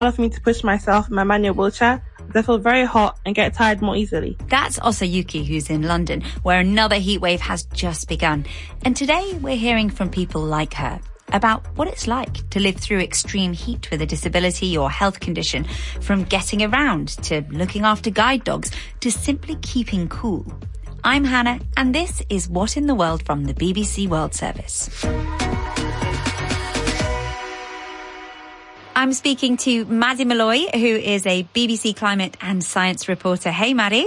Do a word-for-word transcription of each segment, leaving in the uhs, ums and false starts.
Allow for me to push myself in my manual wheelchair as I feel very hot and get tired more easily. That's Osayuki, who's in London, where another heatwave has just begun. And today we're hearing from people like her about what it's like to live through extreme heat with a disability or health condition, from getting around to looking after guide dogs to simply keeping cool. I'm Hannah, and this is What in the World from the B B C World Service. I'm speaking to Maddie Malloy, who is a B B C climate and science reporter. Hey, Maddie.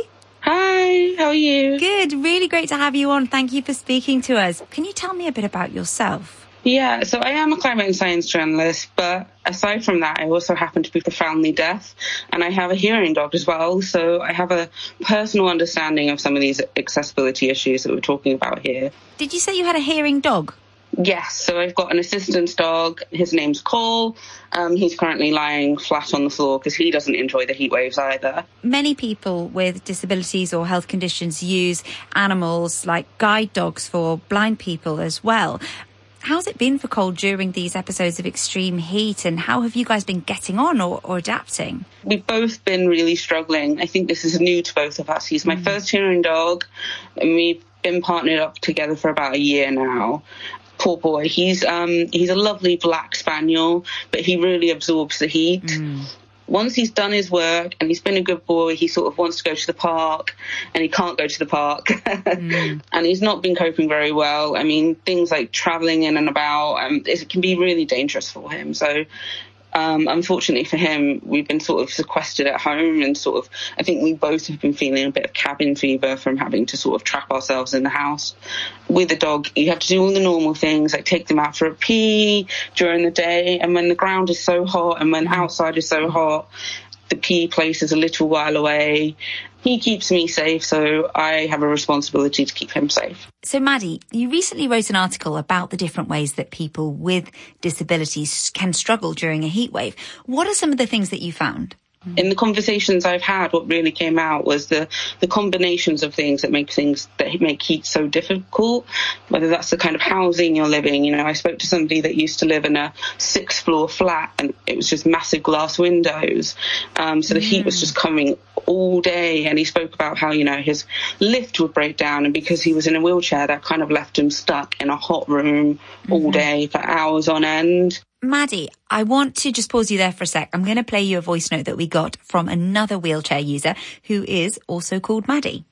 Hi, how are you? Good, really great to have you on. Thank you for speaking to us. Can you tell me a bit about yourself? Yeah, so I am a climate and science journalist, but aside from that, I also happen to be profoundly deaf, and I have a hearing dog as well, so I have a personal understanding of some of these accessibility issues that we're talking about here. Did you say you had a hearing dog? Yes, so I've got an assistance dog. His name's Cole. Um, he's currently lying flat on the floor because he doesn't enjoy the heat waves either. Many people with disabilities or health conditions use animals like guide dogs for blind people as well. How's it been for Cole during these episodes of extreme heat, and how have you guys been getting on or, or adapting? We've both been really struggling. I think this is new to both of us. He's my mm. first hearing dog, and we've been partnered up together for about a year now. Poor boy. He's um he's a lovely black spaniel, but he really absorbs the heat. Mm. Once he's done his work and he's been a good boy, he sort of wants to go to the park, and he can't go to the park. mm. And he's not been coping very well. I mean, things like travelling in and about, um, it can be really dangerous for him. So Um, unfortunately for him, we've been sort of sequestered at home, and sort of, I think we both have been feeling a bit of cabin fever from having to sort of trap ourselves in the house. With a dog, you have to do all the normal things, like take them out for a pee during the day, and when the ground is so hot and when outside is so hot, the pee place is a little while away. He keeps me safe, so I have a responsibility to keep him safe. So, Maddie, you recently wrote an article about the different ways that people with disabilities can struggle during a heatwave. What are some of the things that you found? In the conversations I've had, what really came out was the, the combinations of things that make things that make heat so difficult, whether that's the kind of housing you're living. You know, I spoke to somebody that used to live in a sixth floor flat, and it was just massive glass windows. Um, so the mm. heat was just coming all day, and he spoke about how, you know, his lift would break down, and because he was in a wheelchair, that kind of left him stuck in a hot room mm-hmm. all day for hours on end. Maddie, I want to just pause you there for a sec. I'm going to play you a voice note that we got from another wheelchair user who is also called Maddie.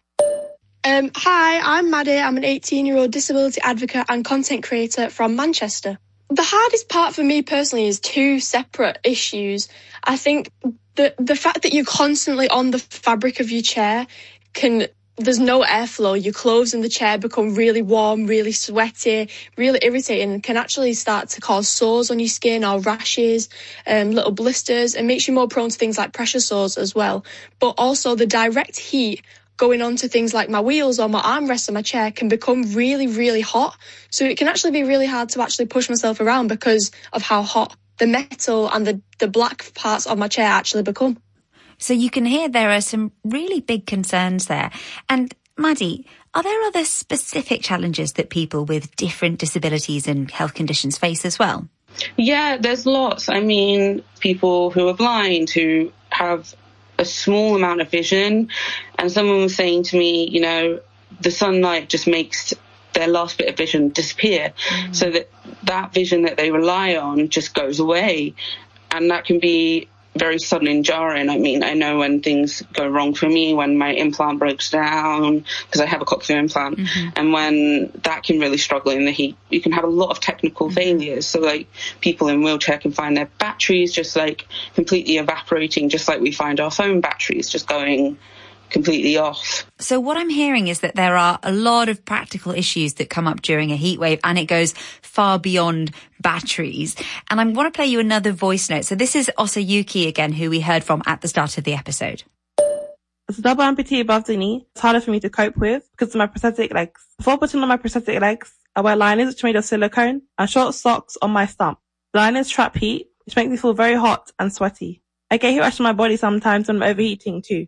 Um, hi, I'm Maddie. I'm an eighteen-year-old disability advocate and content creator from Manchester. The hardest part for me personally is two separate issues. I think the the fact that you're constantly on the fabric of your chair can... There's no airflow. Your clothes in the chair become really warm, really sweaty, really irritating, and can actually start to cause sores on your skin or rashes, um, little blisters, and makes you more prone to things like pressure sores as well. But also the direct heat going on to things like my wheels or my armrests of my chair can become really, really hot. So it can actually be really hard to actually push myself around because of how hot the metal and the, the black parts of my chair actually become. So you can hear there are some really big concerns there. And Maddie, are there other specific challenges that people with different disabilities and health conditions face as well? Yeah, there's lots. I mean, people who are blind, who have a small amount of vision. And someone was saying to me, you know, the sunlight just makes their last bit of vision disappear. Mm. So that that vision that they rely on just goes away. And that can be very sudden and jarring. I mean, I know when things go wrong for me, when my implant breaks down, because I have a cochlear implant, mm-hmm. and when that can really struggle in the heat. You can have a lot of technical mm-hmm. failures. So, like, people in wheelchair can find their batteries just, like, completely evaporating, just like we find our phone batteries just going completely off. So what I'm hearing is that there are a lot of practical issues that come up during a heat wave, and it goes far beyond batteries. And I want to play you another voice note. So this is Osayuki again, who we heard from at the start of the episode. It's a double amputee above the knee. It's harder for me to cope with because of my prosthetic legs. Before putting on my prosthetic legs, I wear liners which are made of silicone and short socks on my stump. The liners trap heat, which makes me feel very hot and sweaty. I get heat rash on my body sometimes when I'm overheating too.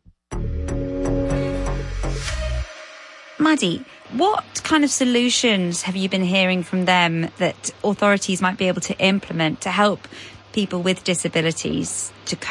Maddie, what kind of solutions have you been hearing from them that authorities might be able to implement to help people with disabilities to cope?